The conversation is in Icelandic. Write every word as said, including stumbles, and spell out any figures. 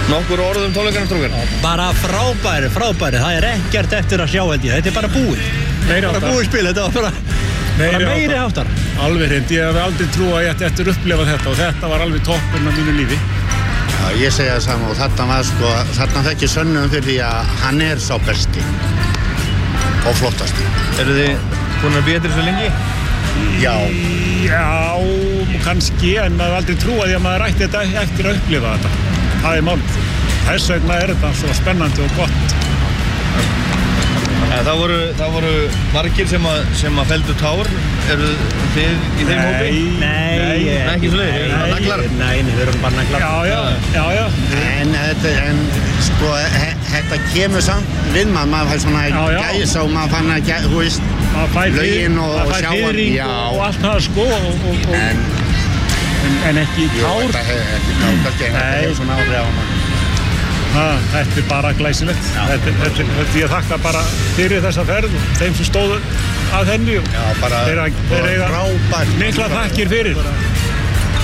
Nokkur orð um tónleikana, strókar? Bara frábæri, frábæri. Það er ekkert eftir að sjá, held ég. Þetta er bara búið. Meiri Bara búið spil, þetta var bara meiri, bara meiri háttar. Alveg hreint, ég hef aldrei trú að ég ætti eftir að upplifa þetta og þetta var alveg toppurinn á mínu lífi. Já, ég segja það saman og þarna var sko, þarna þekki sönnum fyrir því að hann er sá besti og flottasti. Eru þið búin að býja til þessu lengi? Já. Já, kannski, en maður aldrei trú að því að maður ætti þetta eftir að upplifa þetta. Það er málið. Þess vegna er þetta svo spennandi og gott. Ja, það voru, það voru margir sem að, sem að felldu tár. Eru þið í þeim hópi? Nei, nei, Nei, ekki svoleiðis, eru það naglar? Nei, við erum bara naglar. Já, já, já, já. En þetta, en sko, he- þetta kemur samt við maður, maður fær svona Já, já. gæsa og maður fann að, gæ- þú veist, Maður fær lögin fyrir- og, maður og fær sjá hann. fiðring Já, og, og allt það sko og, og, og, en, en, en ekki jú, tár. þetta hefur ekki tár, kannski, þetta Nei. hefur svona áhrif á mann. Ha, þetta er bara glæsilegt. Þetta, þetta, þetta ég þakka bara fyrir þessa ferð og þeim sem stóðu að henni og Já, bara, þeir, þeir eiga frábært. mikla þakkir fyrir.